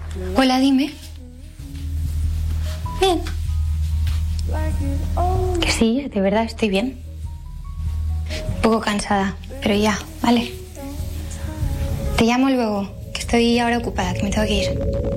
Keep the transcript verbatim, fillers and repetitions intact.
Hola, dime. Bien. Que sí, de verdad estoy bien. Un poco cansada, pero ya, vale. Te llamo luego, que estoy ahora ocupada, que me tengo que ir.